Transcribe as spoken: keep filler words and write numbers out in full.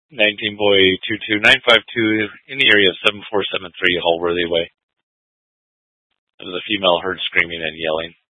nineteen boy two two nine five two in the area of seven four seven three Hallworthy Way. There was a female heard screaming and yelling.